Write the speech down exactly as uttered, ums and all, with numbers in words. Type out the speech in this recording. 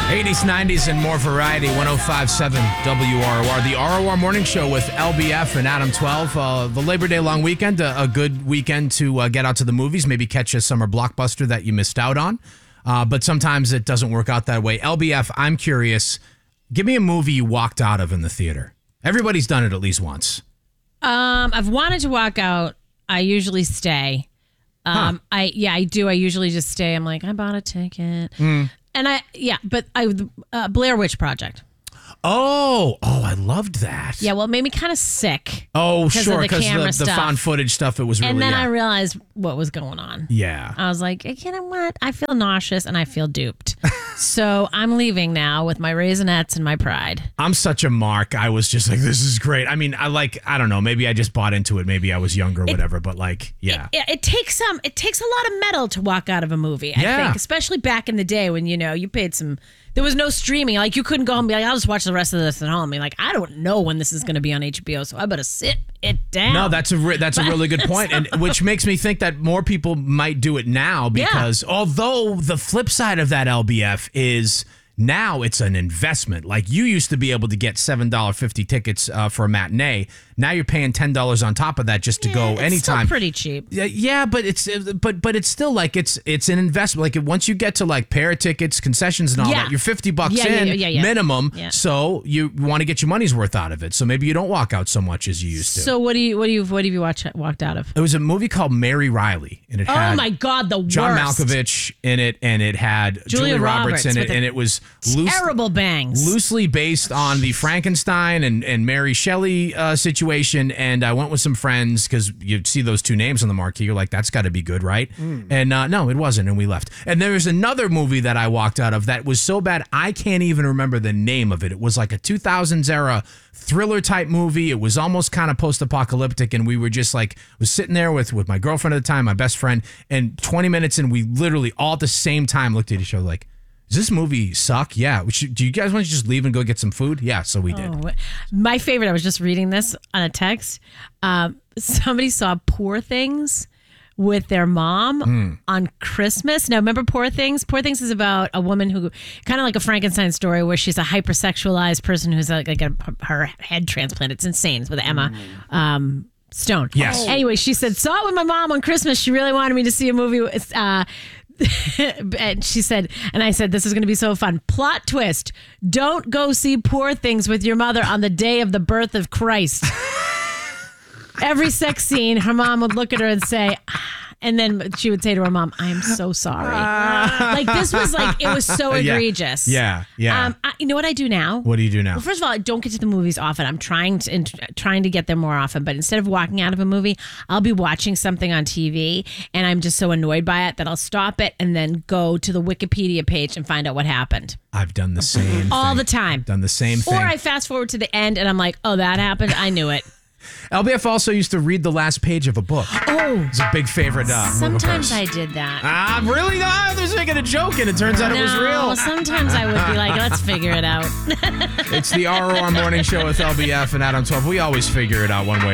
eighties, nineties, and more variety. one oh five point seven W R O R. The R O R Morning Show with L B F and Adam twelve. Uh, the Labor Day long weekend, a, a good weekend to uh, get out to the movies, maybe catch a summer blockbuster that you missed out on. Uh, but sometimes it doesn't work out that way. L B F, I'm curious. Give me a movie you walked out of in the theater. Everybody's done it at least once. Um, I've wanted to walk out. I usually stay. Um, huh. I yeah, I do. I usually just stay. I'm like, I bought a ticket. Mm. And I, yeah, but I, uh, Blair Witch Project. Oh, oh, I loved that. Yeah, well, it made me kind of sick. Oh, sure, because the, the, the found footage stuff, it was really, And then yeah. I realized what was going on. Yeah. I was like, you know what? I feel nauseous and I feel duped. So I'm leaving now with my Raisinets and my pride. I'm such a mark. I was just like, this is great. I mean, I like, I don't know, maybe I just bought into it. Maybe I was younger or it, whatever, but like, yeah. It, it takes some, it takes a lot of metal to walk out of a movie, I yeah. think, especially back in the day when, you know, you paid some... There was no streaming. Like, you couldn't go home and be like, I'll just watch the rest of this at home. You're like, I don't know when this is going to be on H B O, so I better sit it down. No, that's a re- that's a really good point, and which makes me think that more people might do it now because yeah. although the flip side of that, L B F, is now it's an investment. Like, you used to be able to get seven dollars and fifty cents tickets uh, for a matinee. Now you're paying ten dollars on top of that just to yeah, go it's anytime. Still pretty cheap. Yeah, yeah, but it's but but it's still like it's it's an investment. Like, once you get to like pair tickets, concessions, and all yeah. that, you're fifty bucks yeah, in yeah, yeah, yeah. minimum. Yeah. So you want to get your money's worth out of it. So maybe you don't walk out so much as you used to. So what do you what do you what have you watched walked out of? It was a movie called Mary Riley, and it had oh my god, the John worst. Malkovich in it, and it had Julia, Julia Roberts, Roberts in it, with and it was loose, terrible bangs, loosely based on the Frankenstein and and Mary Shelley uh, situation. And I went with some friends because you see those two names on the marquee. You're like, that's got to be good, right? Mm. And uh, no, it wasn't, and we left. And there was another movie that I walked out of that was so bad I can't even remember the name of it. It was like a two thousands era thriller type movie. It was almost kind of post-apocalyptic, and we were just like, was sitting there with with my girlfriend at the time, my best friend, and twenty minutes in, we literally all at the same time looked at each other like, does this movie suck? Yeah. We should, do you guys want to just leave and go get some food? Yeah, so we did. Oh, my favorite, I was just reading this on a text. Um, somebody saw Poor Things with their mom mm. on Christmas. Now, remember Poor Things? Poor Things is about a woman who, kind of like a Frankenstein story, where she's a hypersexualized person who's like, like a, her head transplant. It's insane. It's with Emma mm. um, Stone. Yes. Anyway, she said, saw it with my mom on Christmas. She really wanted me to see a movie. Uh, and she said, and I said, this is going to be so fun. Plot twist. Don't go see Poor Things with your mother on the day of the birth of Christ. Every sex scene, her mom would look at her and say, ah, and then she would say to her mom, I am so sorry. Uh, like, this was like, it was so egregious. Yeah, yeah. yeah. Um, I, you know what I do now? What do you do now? Well, first of all, I don't get to the movies often. I'm trying to in, trying to get there more often. But instead of walking out of a movie, I'll be watching something on T V, and I'm just so annoyed by it that I'll stop it and then go to the Wikipedia page and find out what happened. I've done the same all thing. the time. Done the same thing. Or I fast forward to the end, and I'm like, oh, that happened? I knew it. L B F also used to read the last page of a book. Oh. It's a big favorite. Uh, sometimes I did that. Ah, uh, really? I was making a joke, and it turns out no, it was real. Sometimes I would be like, let's figure it out. It's the R O R Morning Show with L B F and Adam twelve. We always figure it out one way